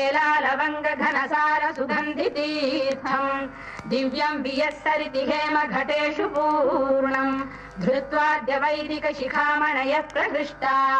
लवंग घनसार सुगंधि तीर्थम् दिव्यं वियस्सरिति हेम घटेषु पूर्णम् धृत्वाद्य वैदिक शिखामणयः प्रहृष्टा